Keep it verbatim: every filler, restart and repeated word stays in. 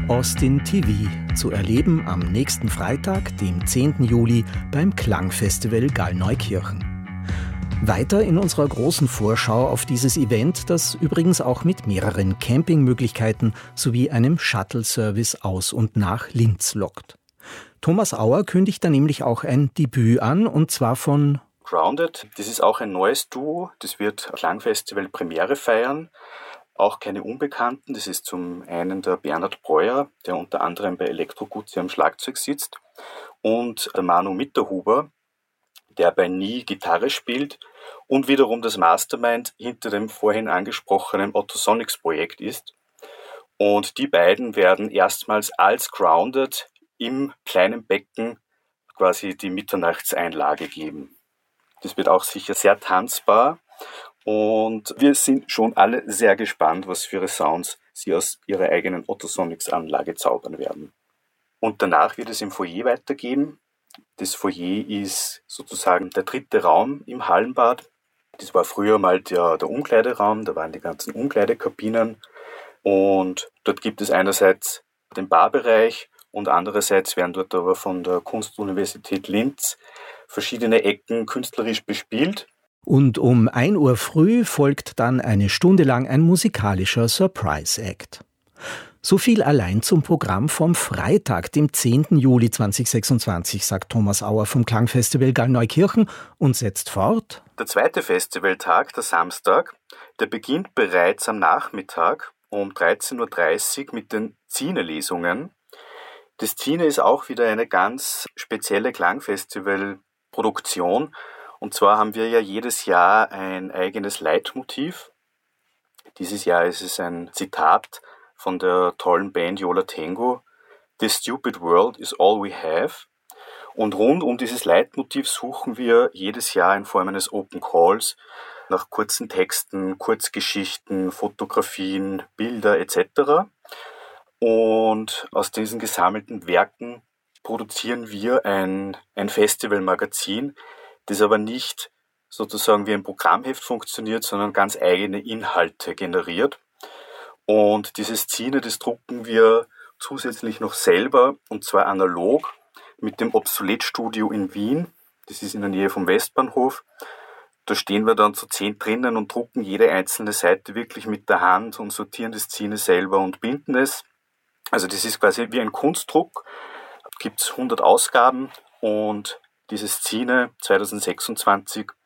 Austin T V, zu erleben am nächsten Freitag, dem zehnten Juli, beim Klangfestival Gallneukirchen. Weiter in unserer großen Vorschau auf dieses Event, das übrigens auch mit mehreren Campingmöglichkeiten sowie einem Shuttle-Service aus und nach Linz lockt. Thomas Auer kündigt da nämlich auch ein Debüt an, und zwar von Grounded. Das ist auch ein neues Duo, das wird Klangfestival Premiere feiern. Auch keine Unbekannten, das ist zum einen der Bernhard Breuer, der unter anderem bei Elektroguzzi am Schlagzeug sitzt, und der Manu Mitterhuber, der bei Nie Gitarre spielt und wiederum das Mastermind hinter dem vorhin angesprochenen Otto Sonics Projekt ist. Und die beiden werden erstmals als Grounded im kleinen Becken quasi die Mitternachtseinlage geben. Das wird auch sicher sehr tanzbar. Und wir sind schon alle sehr gespannt, was für ihre Sounds sie aus ihrer eigenen Otto Sonics Anlage zaubern werden. Und danach wird es im Foyer weitergehen. Das Foyer ist sozusagen der dritte Raum im Hallenbad. Das war früher mal der, der Umkleideraum, da waren die ganzen Umkleidekabinen. Und dort gibt es einerseits den Barbereich und andererseits werden dort aber von der Kunstuniversität Linz verschiedene Ecken künstlerisch bespielt. Und um ein Uhr früh folgt dann eine Stunde lang ein musikalischer Surprise-Act. So viel allein zum Programm vom Freitag, dem zehnten Juli zweitausendsechsundzwanzig, sagt Thomas Auer vom Klangfestival Gallneukirchen und setzt fort. Der zweite Festivaltag, der Samstag, der beginnt bereits am Nachmittag um dreizehn Uhr dreißig mit den Zine-Lesungen. Das Zine ist auch wieder eine ganz spezielle Klangfestival-Produktion. Und zwar haben wir ja jedes Jahr ein eigenes Leitmotiv. Dieses Jahr ist es ein Zitat von der tollen Band Yo La Tengo. "This stupid world is all we have." Und rund um dieses Leitmotiv suchen wir jedes Jahr in Form eines Open Calls nach kurzen Texten, Kurzgeschichten, Fotografien, Bilder et cetera. Und aus diesen gesammelten Werken produzieren wir ein, ein Festivalmagazin, das aber nicht sozusagen wie ein Programmheft funktioniert, sondern ganz eigene Inhalte generiert. Und dieses Zine, das drucken wir zusätzlich noch selber, und zwar analog mit dem Obsoletstudio in Wien. Das ist in der Nähe vom Westbahnhof. Da stehen wir dann zu zehn drinnen und drucken jede einzelne Seite wirklich mit der Hand und sortieren das Zine selber und binden es. Also das ist quasi wie ein Kunstdruck. Da gibt es hundert Ausgaben und dieses Zine zweitausendsechsundzwanzig